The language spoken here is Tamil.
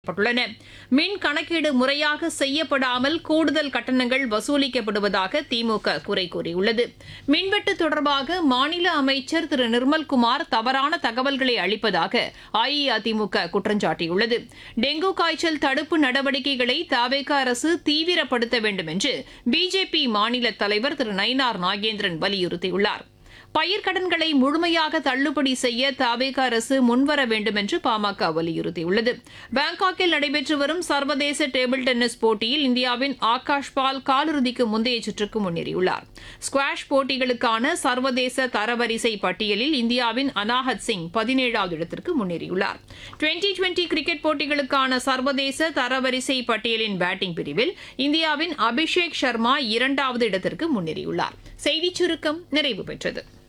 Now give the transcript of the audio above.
பட்டுள்ளன. மின் கணக்கீடு முறையாக செய்யப்படாமல் கூடுதல் கட்டணங்கள் வசூலிக்கப்படுவதாக திமுக குறை கூறியுள்ளது. மின்வெட்டு தொடர்பாக மாநில அமைச்சர் திரு நிர்மல்குமார் தவறான தகவல்களை அளிப்பதாக அஇஅதிமுக குற்றம் சாட்டியுள்ளது. டெங்கு காய்ச்சல் தடுப்பு நடவடிக்கைகளை தவேக அரசு தீவிரப்படுத்த வேண்டும் என்று பிஜேபி மாநில தலைவர் திரு நயினார் நாகேந்திரன் வலியுறுத்தியுள்ளார். பயிர்க்கடன்களை முழுமையாக தள்ளுபடி செய்ய தவேக அரசு முன்வர வேண்டும் என்று பாமக வலியுறுத்தியுள்ளது. பாங்காக்கில் நடைபெற்று வரும் சர்வதேச டேபிள் டென்னிஸ் போட்டியில் இந்தியாவின் ஆகாஷ் பால் காலிறுதிக்கு முந்தைய சுற்றுக்கு முன்னேறியுள்ளார். ஸ்குவாஷ் போட்டிகளுக்கான சர்வதேச தரவரிசை பட்டியலில் இந்தியாவின் அனாஹத் சிங் 17வது இடத்திற்கு முன்னேறியுள்ளார். டுவெண்டி கிரிக்கெட் போட்டிகளுக்கான சர்வதேச தரவரிசை பட்டியலின் பேட்டிங் பிரிவில் இந்தியாவின் அபிஷேக் சர்மா 2வது இடத்திற்கு முன்னேறியுள்ளார். செய்திச் சுருக்கம் நிறைவு பெற்றது.